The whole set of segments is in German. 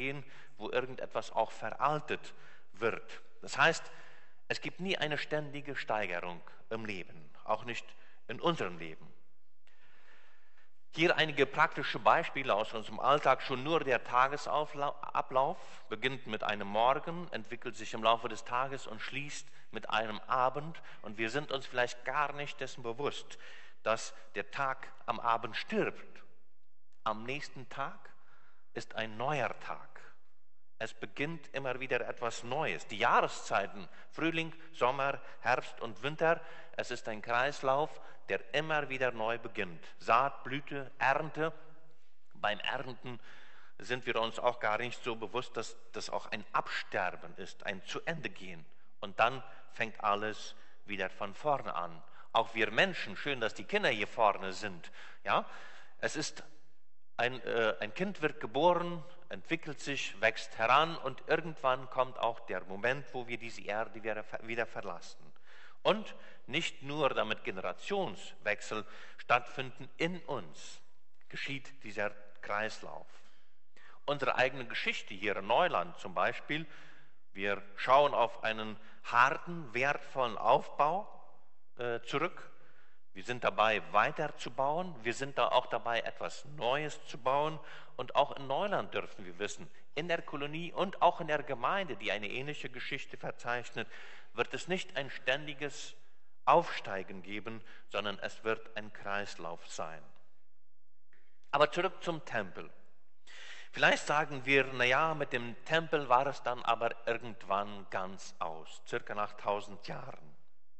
gehen, wo irgendetwas auch veraltet wird. Das heißt, es gibt nie eine ständige Steigerung im Leben, auch nicht in unserem Leben. Hier einige praktische Beispiele aus unserem Alltag. Schon nur der Tagesablauf beginnt mit einem Morgen, entwickelt sich im Laufe des Tages und schließt mit einem Abend. Und wir sind uns vielleicht gar nicht dessen bewusst, dass der Tag am Abend stirbt. Am nächsten Tag ist ein neuer Tag. Es beginnt immer wieder etwas Neues. Die Jahreszeiten, Frühling, Sommer, Herbst und Winter, es ist ein Kreislauf, der immer wieder neu beginnt. Saat, Blüte, Ernte. Beim Ernten sind wir uns auch gar nicht so bewusst, dass das auch ein Absterben ist, ein Zu-Ende-Gehen. Und dann fängt alles wieder von vorne an. Auch wir Menschen, schön, dass die Kinder hier vorne sind. Ja? Es ist ein Kind wird geboren, entwickelt sich, wächst heran und irgendwann kommt auch der Moment, wo wir diese Erde wieder verlassen. Und nicht nur damit Generationswechsel stattfinden, in uns geschieht dieser Kreislauf. Unsere eigene Geschichte hier in Neuland zum Beispiel, wir schauen auf einen harten, wertvollen Aufbau zurück. Wir sind dabei, weiterzubauen. Wir sind da auch dabei, etwas Neues zu bauen. Und auch in Neuland dürfen wir wissen, in der Kolonie und auch in der Gemeinde, die eine ähnliche Geschichte verzeichnet, wird es nicht ein ständiges Aufsteigen geben, sondern es wird ein Kreislauf sein. Aber zurück zum Tempel. Vielleicht sagen wir, naja, mit dem Tempel war es dann aber irgendwann ganz aus, circa nach 1000 Jahren.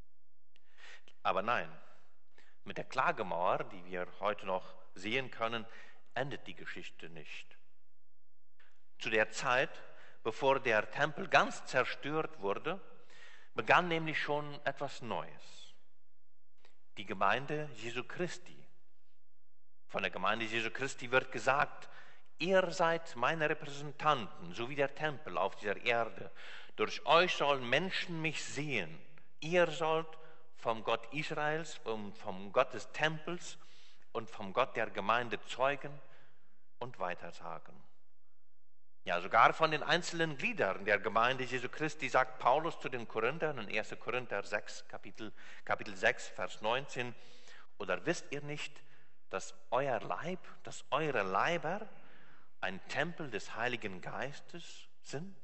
Aber nein. Mit der Klagemauer, die wir heute noch sehen können, endet die Geschichte nicht. Zu der Zeit, bevor der Tempel ganz zerstört wurde, begann nämlich schon etwas Neues. Die Gemeinde Jesu Christi. Von der Gemeinde Jesu Christi wird gesagt, ihr seid meine Repräsentanten, so wie der Tempel auf dieser Erde. Durch euch sollen Menschen mich sehen. Ihr sollt vom Gott Israels, vom Gott des Tempels und vom Gott der Gemeinde zeugen und weitersagen. Ja, sogar von den einzelnen Gliedern der Gemeinde Jesu Christi sagt Paulus zu den Korinthern in 1. Korinther 6, Kapitel 6, Vers 19, oder wisst ihr nicht, dass euer Leib, dass eure Leiber ein Tempel des Heiligen Geistes sind?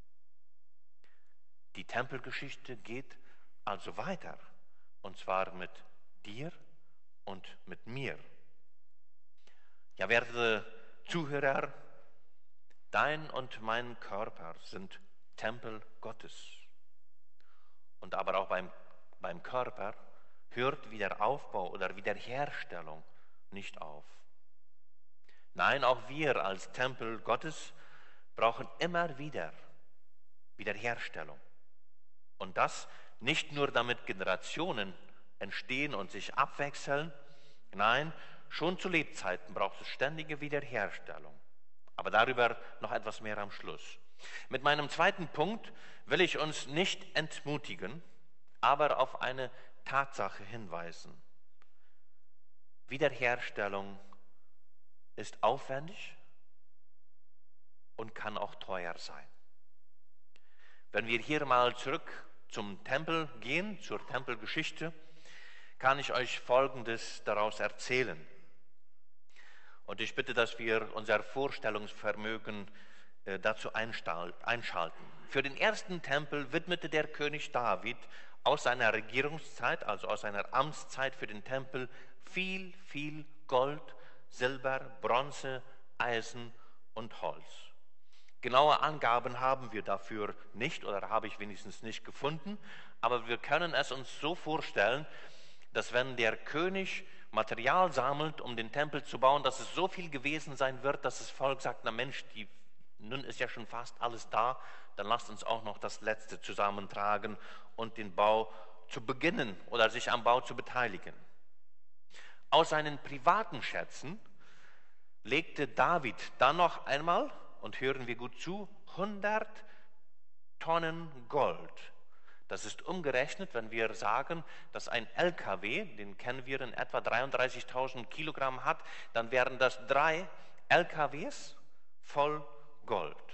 Die Tempelgeschichte geht also weiter. Und zwar mit dir und mit mir. Ja, werte Zuhörer, dein und mein Körper sind Tempel Gottes. Und aber auch beim Körper hört Wiederaufbau oder Wiederherstellung nicht auf. Nein, auch wir als Tempel Gottes brauchen immer wieder Wiederherstellung. Und das nicht nur damit Generationen entstehen und sich abwechseln, nein, schon zu Lebzeiten braucht es ständige Wiederherstellung. Aber darüber noch etwas mehr am Schluss. Mit meinem zweiten Punkt will ich uns nicht entmutigen, aber auf eine Tatsache hinweisen. Wiederherstellung ist aufwendig und kann auch teuer sein. Wenn wir hier mal zurück zum Tempel gehen, zur Tempelgeschichte, kann ich euch Folgendes daraus erzählen. Und ich bitte, dass wir unser Vorstellungsvermögen dazu einschalten. Für den ersten Tempel widmete der König David aus seiner Regierungszeit, also aus seiner Amtszeit für den Tempel, viel Gold, Silber, Bronze, Eisen und Holz. Genaue Angaben haben wir dafür nicht oder habe ich wenigstens nicht gefunden, aber wir können es uns so vorstellen, dass wenn der König Material sammelt, um den Tempel zu bauen, dass es so viel gewesen sein wird, dass das Volk sagt, na Mensch, nun ist ja schon fast alles da, dann lasst uns auch noch das Letzte zusammentragen und den Bau zu beginnen oder sich am Bau zu beteiligen. Aus seinen privaten Schätzen legte David dann noch einmal, und hören wir gut zu, 100 Tonnen Gold. Das ist umgerechnet, wenn wir sagen, dass ein LKW, den kennen wir in etwa 33.000 Kilogramm hat, dann wären das 3 LKWs voll Gold.